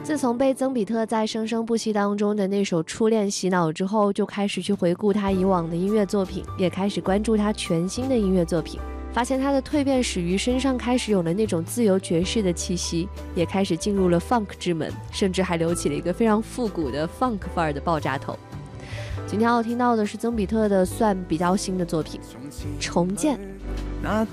自从被曾比特在《生生不息》当中的那首《初恋》洗脑之后，就开始去回顾他以往的音乐作品，也开始关注他全新的音乐作品，发现他的蜕变始于身上开始有了那种自由爵士的气息，也开始进入了 funk 之门，甚至还留起了一个非常复古的 funk 范儿的爆炸头。今天要听到的是曾比特的算比较新的作品《重建》。